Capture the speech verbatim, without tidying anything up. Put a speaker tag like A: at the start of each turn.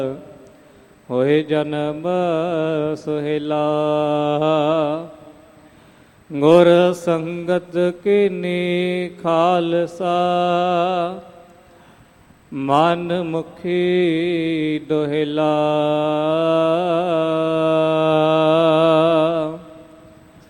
A: ਹੋਏ ਜਨਮ ਸੁਹੇਲਾ। ਗੁਰ ਸੰਗਤ ਕੀਨੀ ਖਾਲਸਾ, ਮਨ ਮੁਖੀ ਦੁਹੇਲਾ।